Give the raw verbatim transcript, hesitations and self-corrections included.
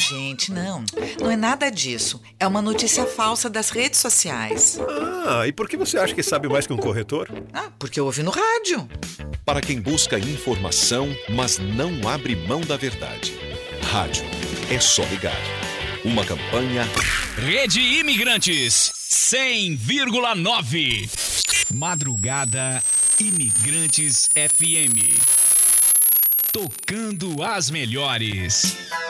gente, não. Não é nada disso. É uma notícia falsa das redes sociais. Ah, e por que você acha que sabe mais que um corretor? Ah, porque eu ouvi no rádio. Para quem busca informação, mas não abre mão da verdade. Rádio. É só ligar. Uma campanha... Rede Imigrantes cem vírgula nove. Madrugada Imigrantes F M. Tocando as melhores.